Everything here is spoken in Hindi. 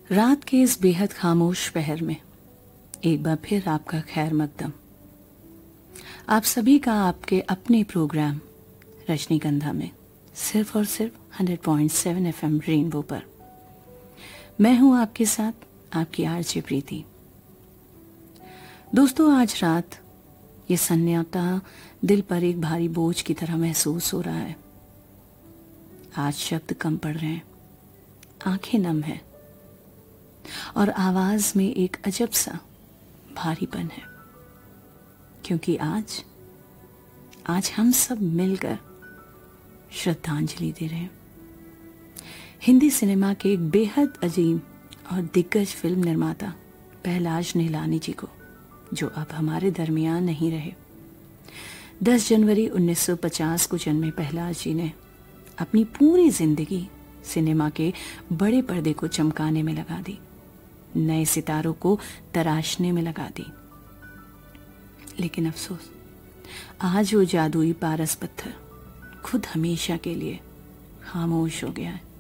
रात के इस बेहद खामोश पहर में एक बार फिर आपका खैर मकदम। आप सभी का आपके अपने प्रोग्राम रजनीगंधा में सिर्फ और सिर्फ 100.7 FM रेनबो पर। मैं हूं आपके साथ आपकी आरजे प्रीति। दोस्तों, आज रात ये सन्नाटा दिल पर एक भारी बोझ की तरह महसूस हो रहा है। आज शब्द कम पड़ रहे हैं, आंखें नम हैं और आवाज में एक अजब सा भारीपन है, क्योंकि आज हम सब मिलकर श्रद्धांजलि दे रहे हैं हिंदी सिनेमा के एक बेहद अजीम और दिग्गज फिल्म निर्माता पहलाज निहलानी जी को, जो अब हमारे दरमियान नहीं रहे। 10 जनवरी 1950 को जन्मे पहलाज जी ने अपनी पूरी जिंदगी सिनेमा के बड़े पर्दे को चमकाने में लगा दी, नए सितारों को तराशने में लगा दी। लेकिन अफसोस, आज वो जादुई पारस पत्थर खुद हमेशा के लिए खामोश हो गया है।